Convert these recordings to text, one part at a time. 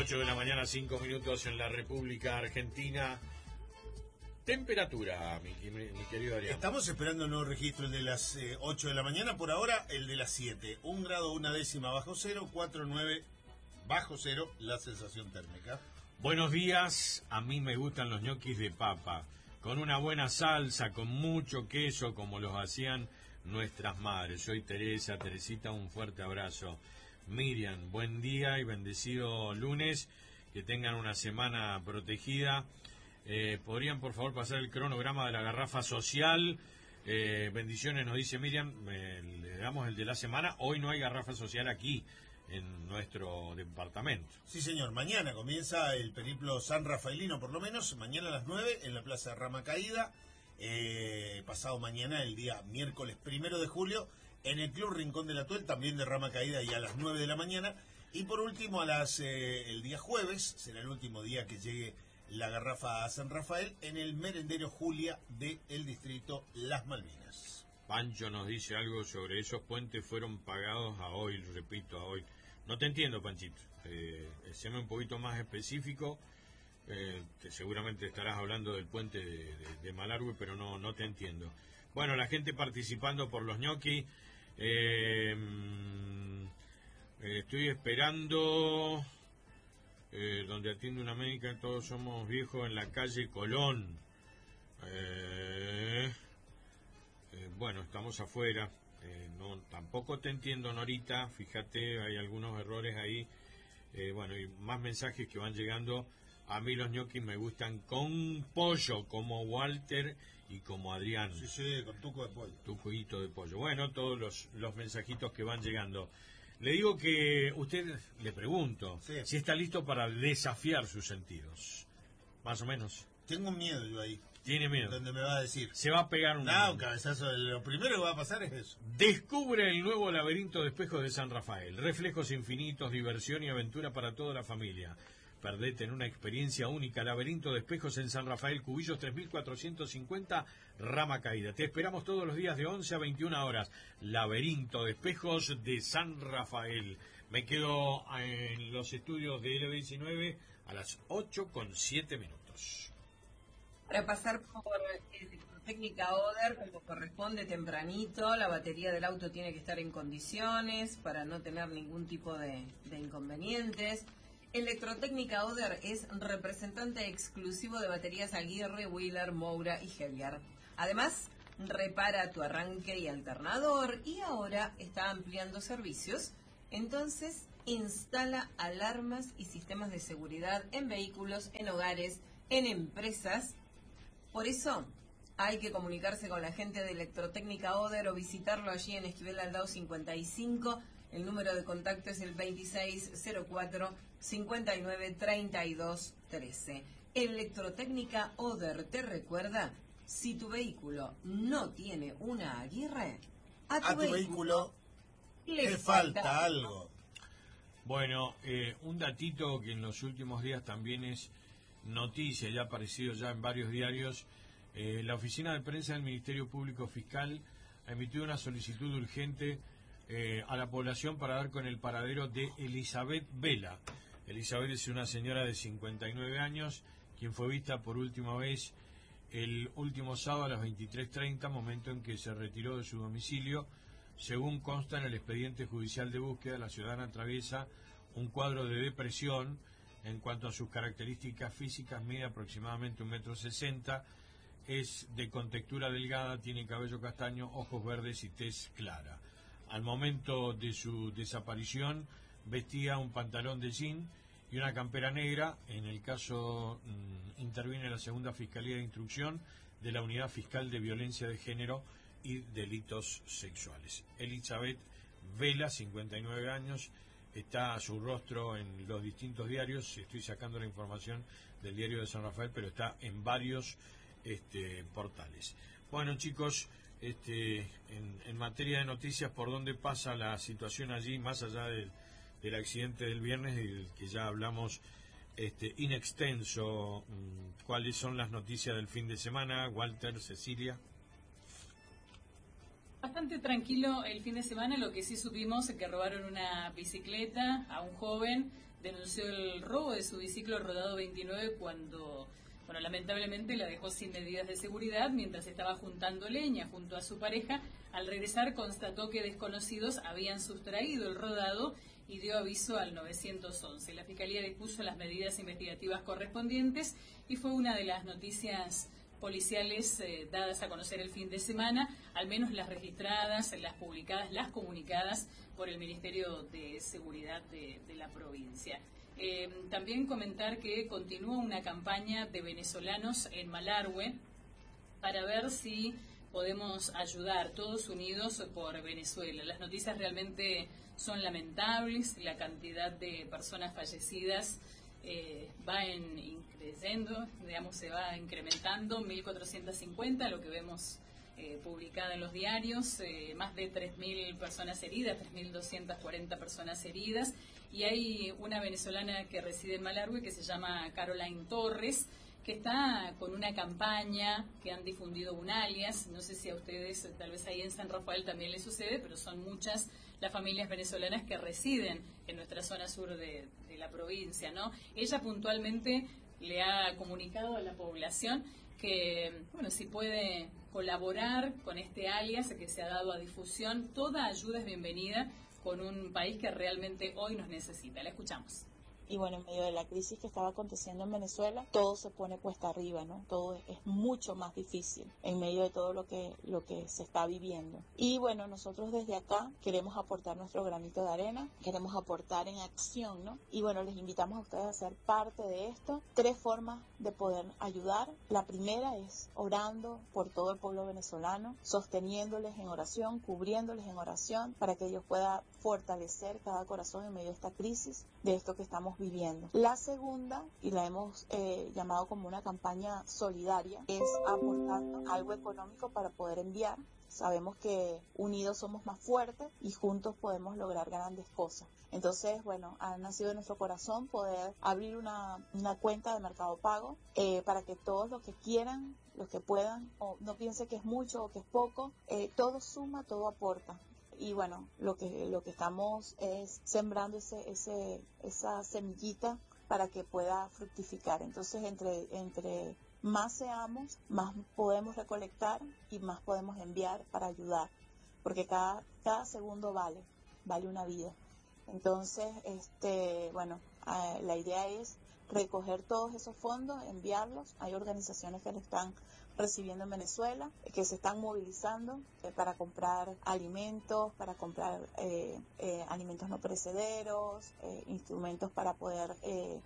8 de la mañana, 5 minutos en la República Argentina. Temperatura, mi querido Adrián. Estamos esperando un nuevo registro, el de las 8 de la mañana. Por ahora, el de las 7. 1 grado, 1 décima bajo cero, 4,9 bajo cero, la sensación térmica. Buenos días, a mí me gustan los ñoquis de papa, con una buena salsa, con mucho queso, como los hacían nuestras madres. Soy Teresita, un fuerte abrazo. Miriam, buen día y bendecido lunes, que tengan una semana protegida. ¿Podrían por favor pasar el cronograma de la garrafa social? Bendiciones, nos dice Miriam. Le damos el de la semana. Hoy no hay garrafa social aquí en nuestro departamento. Sí, señor. Mañana comienza el periplo San Rafaelino, por lo menos. Mañana a las 9 en la Plaza Rama Caída. Pasado mañana, el día miércoles 1 de julio, en el Club Rincón de la Tuel, también de Rama Caída, y a las 9 de la mañana. Y por último, el día jueves, será el último día que llegue la garrafa a San Rafael, en el merendero Julia del distrito Las Malvinas. Pancho nos dice algo sobre esos puentes fueron pagados a hoy, repito, a hoy. No te entiendo, Panchito. Séme un poquito más específico. Seguramente estarás hablando del puente de Malargüe, pero no te entiendo. Bueno, la gente participando por los ñoquis. Estoy esperando donde atiende una médica. Todos somos viejos, en la calle Colón. Bueno, estamos afuera. Tampoco te entiendo, Norita. Fíjate, hay algunos errores ahí. Bueno, y más mensajes que van llegando. A mí los ñoquis me gustan con pollo, como Walter y como Adrián. Sí, con tuco de pollo. Tu juguito de pollo. Bueno, todos los mensajitos que van llegando. Le digo que usted, le pregunto, sí, si está listo para desafiar sus sentidos. Más o menos. Tengo un miedo yo ahí. ¿Tiene miedo? ¿Dónde me va a decir? Se va a pegar un cabezazo. Lo primero que va a pasar es eso. Descubre el nuevo laberinto de espejos de San Rafael. Reflejos infinitos, diversión y aventura para toda la familia. Perdete en una experiencia única. Laberinto de espejos en San Rafael, Cubillos 3450, Rama Caída. Te esperamos todos los días de 11 a 21 horas. Laberinto de espejos de San Rafael. Me quedo en los estudios de L19 a las 8:07. Para pasar por Electrotécnica Oder, como corresponde, tempranito. La batería del auto tiene que estar en condiciones para no tener ningún tipo de inconvenientes. Electrotécnica Oder es representante exclusivo de baterías Aguirre, Wheeler, Moura y Heliar. Además, repara tu arranque y alternador, y ahora está ampliando servicios. Entonces, instala alarmas y sistemas de seguridad en vehículos, en hogares, en empresas. Por eso, hay que comunicarse con la gente de Electrotécnica Oder o visitarlo allí en Esquivel Aldao 55. El número de contacto es el 2604-593213. Electrotécnica Oder te recuerda, si tu vehículo no tiene una Aguirre, a tu vehículo le falta algo. Bueno, un datito que en los últimos días también es noticia, ya ha aparecido ya en varios diarios. La oficina de prensa del Ministerio Público Fiscal ha emitido una solicitud urgente a la población para dar con el paradero de Elizabeth Vela. Elizabeth es una señora de 59 años, quien fue vista por última vez el último sábado a las 23:30, momento en que se retiró de su domicilio. Según consta en el expediente judicial de búsqueda, la ciudadana atraviesa un cuadro de depresión. En cuanto a sus características físicas, mide aproximadamente 1,60 m, es de contextura delgada, tiene cabello castaño, ojos verdes y tez clara. Al momento de su desaparición, vestía un pantalón de jean y una campera negra. En el caso interviene la segunda Fiscalía de Instrucción de la Unidad Fiscal de Violencia de Género y Delitos Sexuales. Elizabeth Vela, 59 años, está a su rostro en los distintos diarios. Estoy sacando la información del diario de San Rafael, pero está en varios portales. Bueno, chicos, en materia de noticias, ¿por dónde pasa la situación allí, más allá del accidente del viernes, del que ya hablamos in extenso? ¿Cuáles son las noticias del fin de semana? Walter, Cecilia. Bastante tranquilo el fin de semana. Lo que sí supimos es que robaron una bicicleta a un joven denunció el robo de su biciclo Rodado 29 cuando, bueno, lamentablemente la dejó sin medidas de seguridad mientras estaba juntando leña junto a su pareja. Al regresar constató que desconocidos habían sustraído el rodado y dio aviso al 911. La Fiscalía dispuso las medidas investigativas correspondientes y fue una de las noticias policiales dadas a conocer el fin de semana, al menos las registradas, las publicadas, las comunicadas por el Ministerio de Seguridad de la provincia. También comentar que continúa una campaña de venezolanos en Malargüe para ver si podemos ayudar todos unidos por Venezuela. Las noticias realmente son lamentables, la cantidad de personas fallecidas va creciendo, digamos, se va incrementando, 1.450, lo que vemos publicada en los diarios, más de 3.000 personas heridas, 3.240 personas heridas, y hay una venezolana que reside en Malargüe que se llama Caroline Torres, que está con una campaña que han difundido un alias, no sé si a ustedes, tal vez ahí en San Rafael también les sucede, pero son muchas las familias venezolanas que residen en nuestra zona sur de la provincia, ¿no? Ella puntualmente le ha comunicado a la población que, bueno, si puede colaborar con este alias que se ha dado a difusión, toda ayuda es bienvenida con un país que realmente hoy nos necesita. La escuchamos. Y bueno, en medio de la crisis que estaba aconteciendo en Venezuela, todo se pone cuesta arriba, ¿no? Todo es mucho más difícil en medio de todo lo que se está viviendo. Y bueno, nosotros desde acá queremos aportar nuestro granito de arena, queremos aportar en acción, ¿no? Y bueno, les invitamos a ustedes a ser parte de esto. 3 formas de poder ayudar. La primera es orando por todo el pueblo venezolano, sosteniéndoles en oración, cubriéndoles en oración, para que Dios pueda fortalecer cada corazón en medio de esta crisis, de esto que estamos viviendo. La segunda, y la hemos llamado como una campaña solidaria, es aportando algo económico para poder enviar. Sabemos que unidos somos más fuertes y juntos podemos lograr grandes cosas. Entonces, bueno, ha nacido en nuestro corazón poder abrir una cuenta de Mercado Pago para que todos los que quieran, los que puedan, o no piense que es mucho o que es poco, todo suma, todo aporta. Y bueno, lo que estamos es sembrando esa semillita para que pueda fructificar. Entonces, entre más seamos, más podemos recolectar y más podemos enviar para ayudar, porque cada segundo vale una vida. Entonces, bueno, la idea es recoger todos esos fondos, enviarlos. Hay organizaciones que lo están recibiendo en Venezuela, que se están movilizando para comprar alimentos, para comprar alimentos no perecederos, instrumentos para poder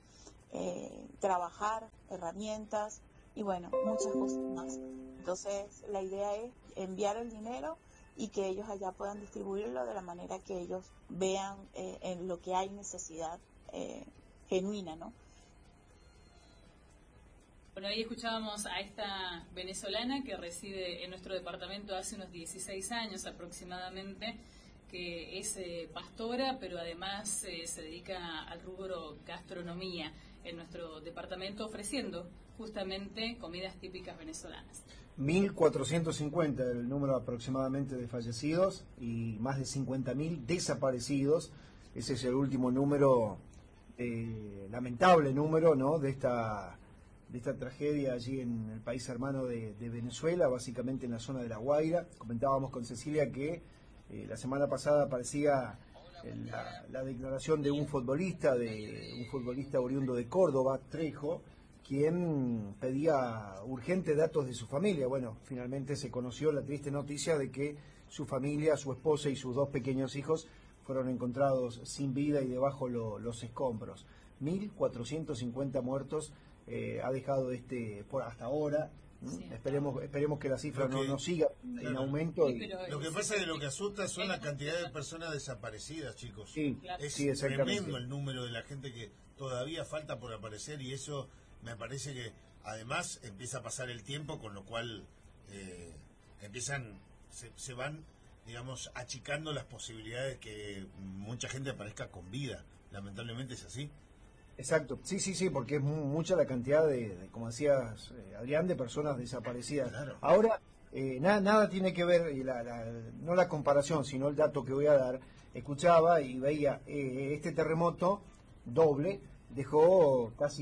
trabajar, herramientas y bueno, muchas cosas más. Entonces, la idea es enviar el dinero y que ellos allá puedan distribuirlo de la manera que ellos vean en lo que hay necesidad genuina, ¿no? Bueno, ahí escuchábamos a esta venezolana que reside en nuestro departamento hace unos 16 años aproximadamente, que es pastora, pero además se dedica al rubro gastronomía en nuestro departamento, ofreciendo justamente comidas típicas venezolanas. 1.450 el número aproximadamente de fallecidos y más de 50.000 desaparecidos. Ese es el último número, lamentable número, ¿no?, de esta tragedia allí en el país hermano de Venezuela, básicamente en la zona de La Guaira. Comentábamos con Cecilia que la semana pasada aparecía la declaración de un futbolista oriundo de Córdoba, Trejo, quien pedía urgentes datos de su familia. Bueno, finalmente se conoció la triste noticia de que su familia, su esposa y sus 2 pequeños hijos fueron encontrados sin vida y debajo los escombros. 1.450 muertos ha dejado por hasta ahora. Sí, esperemos que la cifra no siga en aumento. Lo que pasa es que lo que asusta son la cantidad de personas desaparecidas, chicos. Sí, es tremendo el número de la gente que todavía falta por aparecer, y eso me parece que además empieza a pasar el tiempo, con lo cual se van, digamos, achicando las posibilidades de que mucha gente aparezca con vida. Lamentablemente es así. Exacto, sí, porque es mucha la cantidad de como decías, Adrián, de personas desaparecidas. Claro. Ahora, nada tiene que ver, no la comparación, sino el dato que voy a dar. Escuchaba y veía este terremoto doble, dejó casi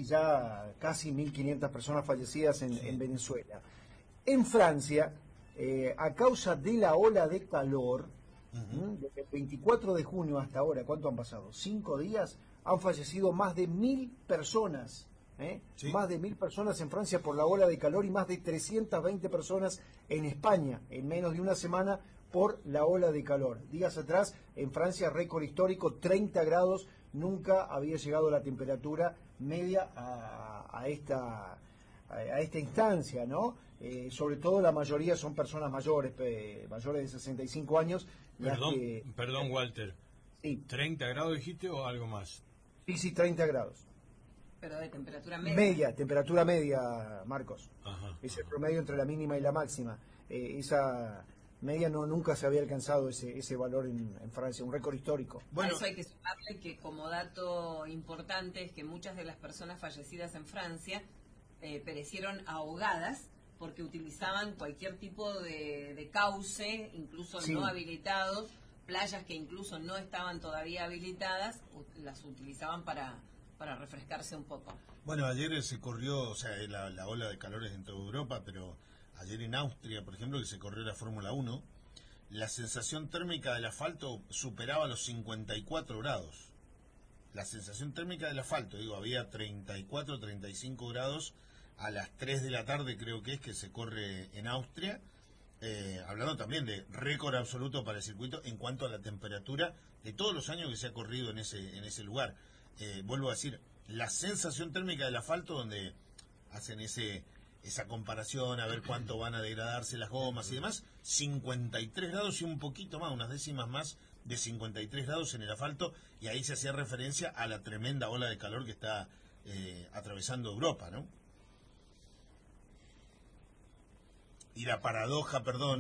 1.500 personas fallecidas en Venezuela. En Francia, a causa de la ola de calor, desde el 24 de junio hasta ahora, ¿cuánto han pasado? 5 días, han fallecido más de 1.000 personas. Sí. Más de 1.000 personas en Francia por la ola de calor y más de 320 personas en España en menos de una semana por la ola de calor. Días atrás, en Francia, récord histórico, 30 grados, nunca había llegado la temperatura media a esta instancia, ¿no? Sobre todo la mayoría son personas mayores, mayores de 65 años. Perdón, Walter. Sí. ¿30 grados dijiste o algo más? Sí, 30 grados. Pero de temperatura media. Temperatura media, Marcos. Ajá, Es el promedio entre la mínima y la máxima. Esa media nunca se había alcanzado ese valor en Francia, un récord histórico. Bueno, a eso hay que sumarle que como dato importante es que muchas de las personas fallecidas en Francia perecieron ahogadas porque utilizaban cualquier tipo de cauce, incluso no habilitados, playas que incluso no estaban todavía habilitadas, las utilizaban para refrescarse un poco. Bueno, ayer se corrió, o sea, la ola de calores en toda Europa, pero ayer en Austria, por ejemplo, que se corrió la Fórmula 1, la sensación térmica del asfalto superaba los 54 grados. La sensación térmica del asfalto, había 34, 35 grados a las 3 de la tarde, creo que es, que se corre en Austria, hablando también de récord absoluto para el circuito en cuanto a la temperatura de todos los años que se ha corrido en ese lugar. Vuelvo a decir, la sensación térmica del asfalto, donde hacen esa comparación a ver cuánto van a degradarse las gomas y demás, 53 grados y un poquito más, unas décimas más de 53 grados en el asfalto, y ahí se hacía referencia a la tremenda ola de calor que está atravesando Europa, ¿no? Y la paradoja,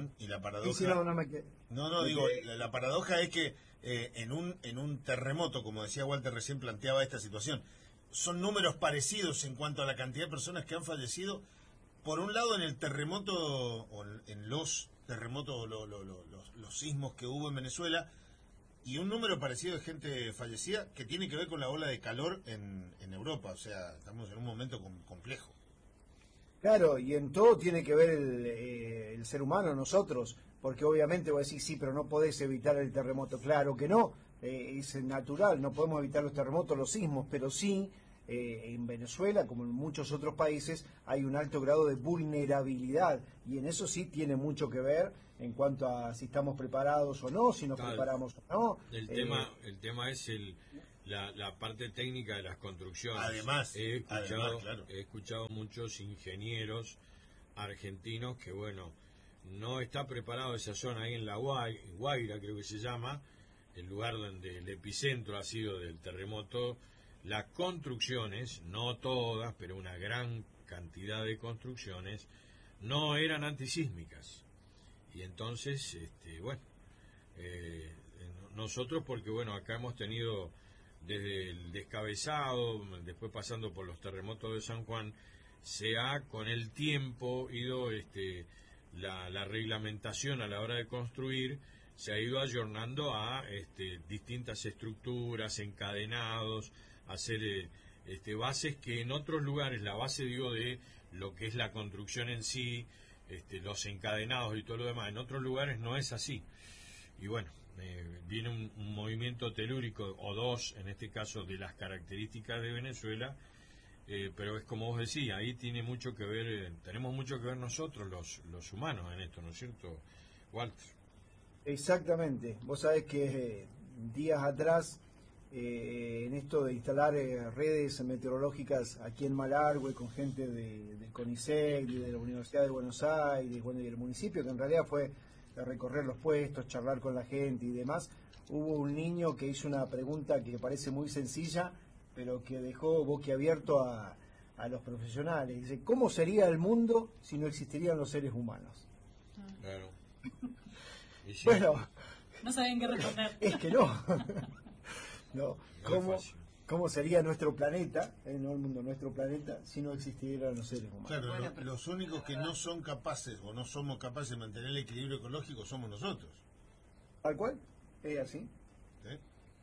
la paradoja es que en un terremoto, como decía Walter recién, planteaba esta situación, son números parecidos en cuanto a la cantidad de personas que han fallecido, por un lado en el terremoto, o en los terremotos, los sismos que hubo en Venezuela, y un número parecido de gente fallecida que tiene que ver con la ola de calor en Europa. O sea, estamos en un momento complejo. Claro, y en todo tiene que ver el ser humano, nosotros, porque obviamente voy a decir, sí, pero no podés evitar el terremoto. Claro que no, es natural, no podemos evitar los terremotos, los sismos, pero sí, en Venezuela, como en muchos otros países, hay un alto grado de vulnerabilidad, y en eso sí tiene mucho que ver en cuanto a si estamos preparados o no, si nos preparamos o no. El tema es la parte técnica de las construcciones. Además, he escuchado muchos ingenieros argentinos que, no está preparado esa zona ahí en la Guaira, creo que se llama, el lugar donde el epicentro ha sido del terremoto. Las construcciones, no todas, pero una gran cantidad de construcciones, no eran antisísmicas. Y entonces, nosotros, porque acá hemos tenido desde el descabezado, después pasando por los terremotos de San Juan, se ha con el tiempo ido la reglamentación a la hora de construir, se ha ido ayornando a distintas estructuras, encadenados, hacer bases que en otros lugares, la base de lo que es la construcción en sí, los encadenados y todo lo demás, en otros lugares no es así. Y viene un movimiento telúrico, o dos, en este caso, de las características de Venezuela, pero es como vos decís, ahí tiene mucho que ver, tenemos mucho que ver nosotros, los humanos, en esto, ¿no es cierto, Walter? Exactamente. Vos sabés que días atrás, en esto de instalar redes meteorológicas aquí en Malargüe, con gente del CONICET y de la Universidad de Buenos Aires, y del municipio, que en realidad fue recorrer los puestos, charlar con la gente y demás, hubo un niño que hizo una pregunta que parece muy sencilla, pero que dejó boquiabierto a los profesionales. Dice, ¿cómo sería el mundo si no existirían los seres humanos? Claro. Sí. Bueno, no saben qué responder. Es que no. No. ¿Cómo sería nuestro planeta, no el mundo, nuestro planeta, si no existieran los seres humanos? Claro, los únicos que no son capaces o no somos capaces de mantener el equilibrio ecológico somos nosotros. ¿Tal cual? ¿Es así? ¿Sí?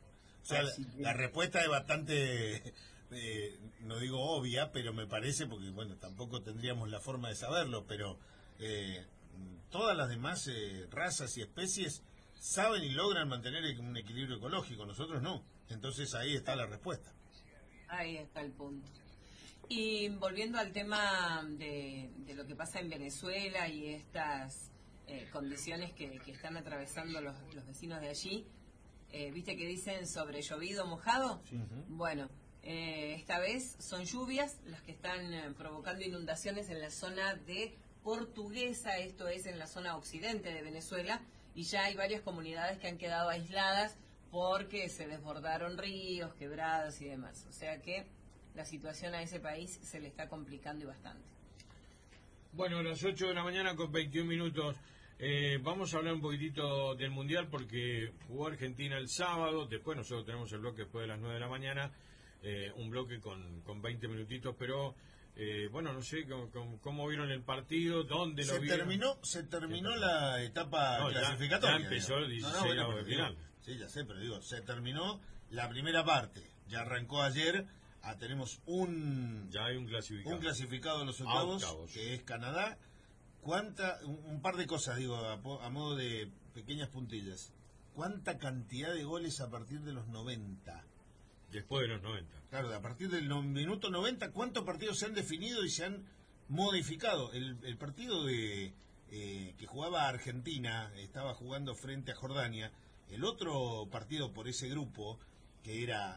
O sea, Así que- la respuesta es bastante, no digo obvia, pero me parece, porque bueno, tampoco tendríamos la forma de saberlo, pero todas las demás razas y especies saben y logran mantener un equilibrio ecológico, nosotros no. Entonces ahí está la respuesta. Ahí está el punto. Y volviendo al tema de lo que pasa en Venezuela y estas condiciones que están atravesando los vecinos de allí, ¿viste que dicen sobre llovido mojado? Sí. Bueno, esta vez son lluvias las que están provocando inundaciones en la zona de Portuguesa, esto es en la zona occidente de Venezuela, y ya hay varias comunidades que han quedado aisladas porque se desbordaron ríos, quebradas y demás. O sea que la situación a ese país se le está complicando y bastante. Bueno, a las 8 de la mañana con 21 minutos. Vamos a hablar un poquitito del Mundial porque jugó Argentina el sábado. Después nosotros tenemos el bloque después de las 9 de la mañana. Un bloque con 20 minutitos, pero bueno, no sé cómo vieron el partido, dónde lo vieron. Se terminó la etapa No, clasificatoria. ya empezó el digamos. 16 bueno, de pero final. Sí, ya sé, pero digo, se terminó la primera parte. Ya arrancó ayer. Tenemos Ya hay un clasificado. un clasificado de los octavos, Octavos. que es Canadá. Un par de cosas, digo, a modo de pequeñas puntillas. ¿Cuánta cantidad de goles a partir de los 90? Después de los 90. Claro, a partir del minuto 90, ¿cuántos partidos se han definido y se han modificado? El partido que jugaba Argentina, estaba jugando frente a Jordania. El otro partido por ese grupo, que era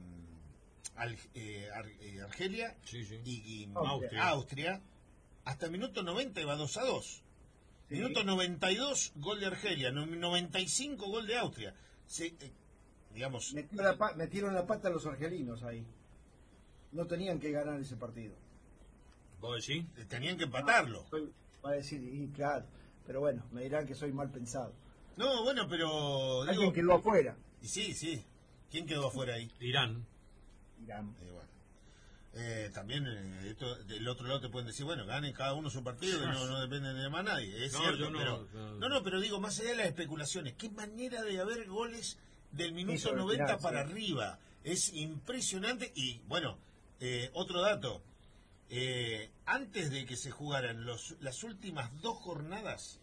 Argelia Sí, sí. y Austria. Austria, hasta el minuto 90 iba 2-2. Sí. Minuto 92, gol de Argelia. 95, gol de Austria. Digamos, Metieron la pata a los argelinos ahí. No tenían que ganar ese partido. ¿Vos decís? tenían que empatarlo. Va a decir, y claro, pero bueno, me dirán que soy mal pensado. No, bueno, pero... Alguien digo, quedó afuera. y sí. ¿Quién quedó afuera ahí? Irán. Irán. Bueno. También del otro lado te pueden decir, bueno, ganen cada uno su partido, que no dependen de más nadie. Es No, cierto, yo no, pero... no. pero digo, más allá de las especulaciones, qué manera de haber goles del minuto sobre el 90 final, para sí. arriba. Es impresionante. Y, bueno, otro dato. Antes de que se jugaran las últimas dos jornadas,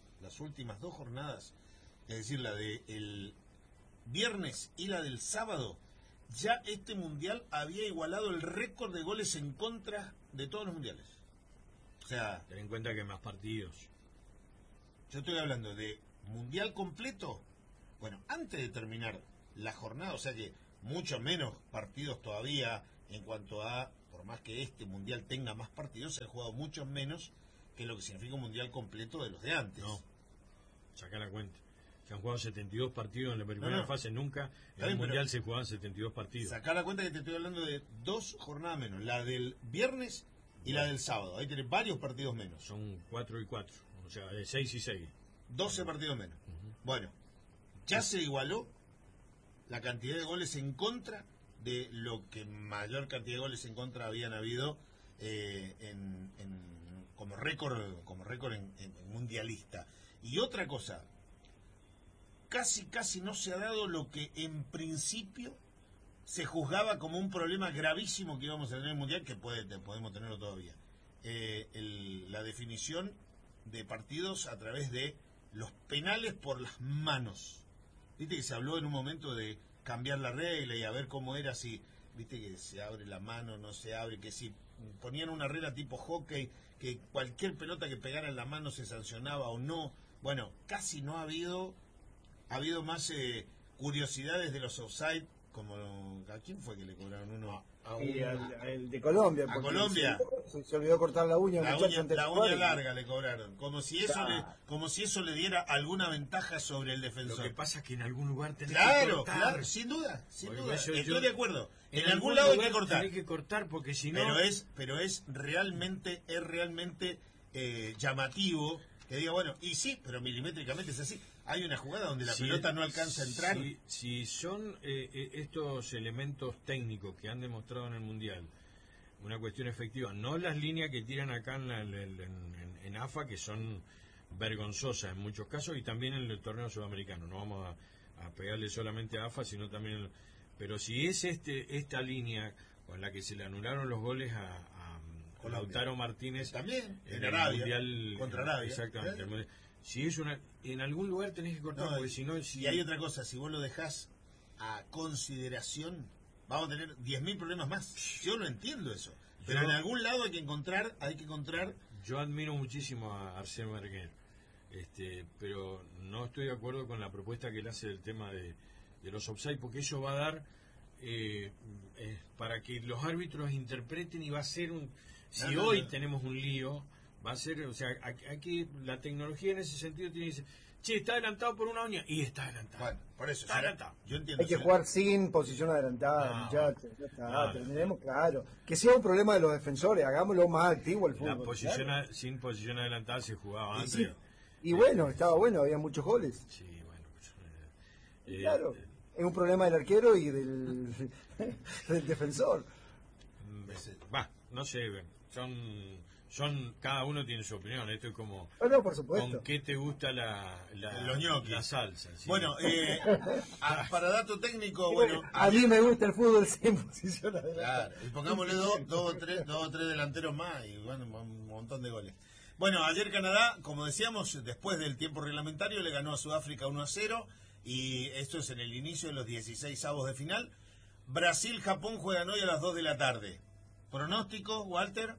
es decir, la del viernes y la del sábado, ya este mundial había igualado el récord de goles en contra de todos los mundiales. O sea, Ten en cuenta que hay más partidos. yo estoy hablando de mundial completo. Bueno, antes de terminar la jornada, o sea que mucho menos partidos todavía en cuanto a, por más que este mundial tenga más partidos, se han jugado muchos menos que lo que significa un mundial completo de los de antes. No. Saca la cuenta. Se han jugado 72 partidos en la primera No. fase. Nunca Está en el bien, Mundial pero- se jugaban 72 partidos. Sacá la cuenta que te estoy hablando de 2 jornadas menos, la del viernes y la del sábado. Ahí tenés varios partidos menos. Son 4 y 4. O sea, de 6 y 6. 12 partidos menos. Bueno, ya se igualó la cantidad de goles en contra de lo que mayor cantidad de goles en contra habían habido como récord en mundialista. Y otra cosa, casi no se ha dado lo que en principio se juzgaba como un problema gravísimo que íbamos a tener en el mundial, que podemos tenerlo todavía. La definición de partidos a través de los penales por las manos. Viste que se habló en un momento de cambiar la regla y a ver cómo era, si viste que se abre la mano, no se abre, que si ponían una regla tipo hockey, que cualquier pelota que pegara en la mano se sancionaba o no. Bueno, casi no ha habido más curiosidades de los offside, como ¿a quién fue que le cobraron uno? Y al de Colombia. A porque Colombia. Se olvidó cortar la uña. La muchacho, antes de uña jugar. larga le cobraron, como si eso le diera alguna ventaja sobre el Lo defensor. que pasa es que en algún lugar tenés que Claro, cortar. claro, sin duda. Por eso Estoy de acuerdo. En algún algún lado hay que lugar cortar. Tenés que cortar porque si no... Pero es realmente llamativo que diga, bueno, y sí, pero milimétricamente es así. Hay una jugada donde la Si- pelota no alcanza a entrar. Si son estos elementos técnicos que han demostrado en el Mundial una cuestión efectiva, no las líneas que tiran acá en AFA, que son vergonzosas en muchos casos, y también en el torneo sudamericano. No vamos a pegarle solamente a AFA, sino también Pero si es esta línea con la que se le anularon los goles a Lautaro Martínez también en en el Arabia, mundial, contra Arabia, exactamente, el mundial. Si es en algún lugar tenés que cortar, porque si no... Y hay otra cosa, si vos lo dejás a consideración, vamos a tener 10.000 problemas más. Yo no entiendo eso. Pero en algún lado hay que encontrar... Yo admiro muchísimo a Arsène Wenger, pero no estoy de acuerdo con la propuesta que él hace del tema de los offside, porque eso va a dar para que los árbitros interpreten, y va a ser tenemos un lío, va a ser, o sea, aquí la tecnología en ese sentido tiene que decir, che, está adelantado por una uña, y está adelantado. Bueno, por eso, está adelantado. Yo entiendo. Hay que jugar sin posición adelantada, No, muchachos. Ya está, no. terminemos, claro. Que sea un problema de los defensores, hagámoslo más activo el La fútbol. posición claro. sin posición adelantada se jugaba Y, antes. sí, y bueno, estaba bueno, había muchos goles. Sí, bueno. Claro, es un problema del arquero y del defensor. No sé, cada uno tiene su opinión. Esto es como No, por supuesto. con qué te gusta Los ñoquis. la salsa. ¿Sí? Bueno, para dato técnico, A mí me gusta el fútbol sin posición adelantada. claro, y pongámosle dos o tres delanteros más y bueno, un montón de goles. Bueno, ayer Canadá, como decíamos, después del tiempo reglamentario, le ganó a Sudáfrica 1-0, y esto es en el inicio de los 16avos de final. Brasil-Japón juegan hoy a las 2 de la tarde. ¿Pronóstico, Walter?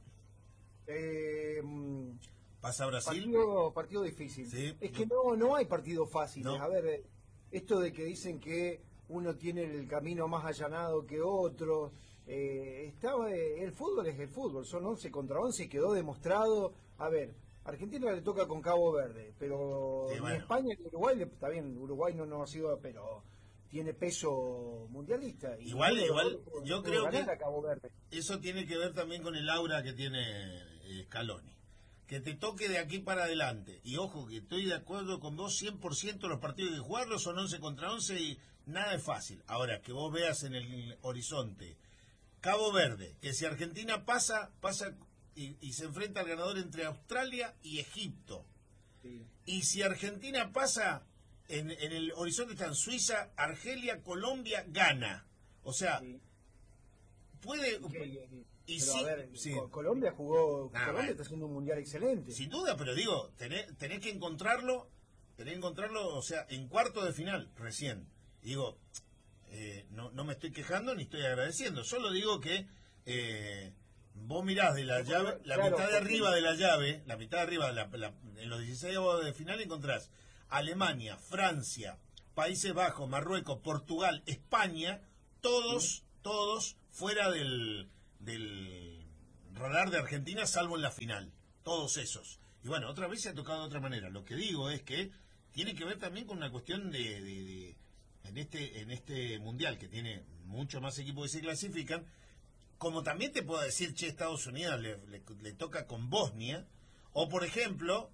¿Pasa Brasil? Partido difícil. Sí. Es que no hay partidos fáciles. No. A ver, esto de que dicen que uno tiene el camino más allanado que otro, el fútbol es el fútbol, son 11 contra 11 y quedó demostrado. A ver, Argentina le toca con Cabo Verde, pero Sí, bueno. en España y Uruguay, está bien, Uruguay no ha sido, pero tiene peso mundialista. Y Igual, puede yo creo ganar que a Cabo Verde. eso tiene que ver también con el aura que tiene Scaloni. Que te toque de aquí para adelante. Y ojo, que estoy de acuerdo con vos, 100% los partidos hay que jugarlos, son 11 contra 11 y nada es fácil. Ahora, que vos veas en el horizonte Cabo Verde, que si Argentina pasa y se enfrenta al ganador entre Australia y Egipto. Sí. Y si Argentina pasa, en el horizonte están Suiza, Argelia, Colombia, Ghana. O sea, Sí. puede... Y Pero sí, a ver, sí. Colombia Nah, Colombia bueno. está haciendo un mundial excelente. Sin duda, pero digo, tenés que encontrarlo, o sea, en cuarto de final, recién. Digo, no me estoy quejando ni estoy agradeciendo, solo digo que vos mirás de la llave, la Claro, mitad de arriba de la llave, en los 16avos de final encontrás Alemania, Francia, Países Bajos, Marruecos, Portugal, España, todos fuera del radar de Argentina, salvo en la final, todos esos. Y bueno, otra vez se ha tocado de otra manera. Lo que digo es que tiene que ver también con una cuestión en este mundial, que tiene muchos más equipos que se clasifican, como también te puedo decir, che, Estados Unidos le toca con Bosnia, o por ejemplo,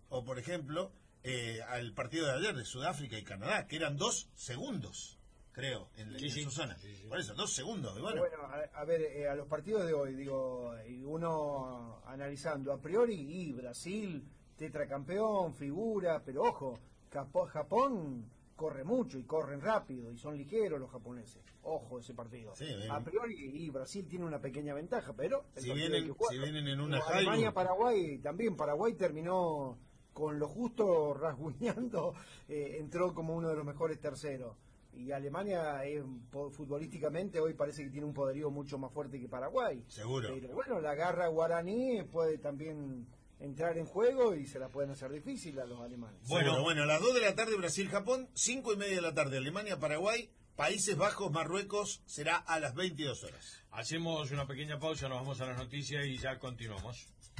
al partido de ayer de Sudáfrica y Canadá, que eran 2 segundos, creo, en su zona. Sí. Por eso, 2 segundos. Y bueno, a ver, a los partidos de hoy, digo, y uno analizando a priori, y Brasil, tetracampeón, figura, pero ojo, Japón corre mucho y corren rápido y son ligeros los japoneses. Ojo ese partido. Sí, a priori, y Brasil tiene una pequeña ventaja, pero si vienen en una Alemania, Paraguay, también Paraguay terminó con lo justo rasguñando, entró como uno de los mejores terceros. Y Alemania futbolísticamente hoy parece que tiene un poderío mucho más fuerte que Paraguay. Seguro. Pero bueno, la garra guaraní puede también entrar en juego y se la pueden hacer difícil a los alemanes. Bueno, a las 2 de la tarde Brasil-Japón, 5:30 de la tarde Alemania-Paraguay, Países Bajos, Marruecos, será a las 22 horas. Hacemos una pequeña pausa, nos vamos a las noticias y ya continuamos.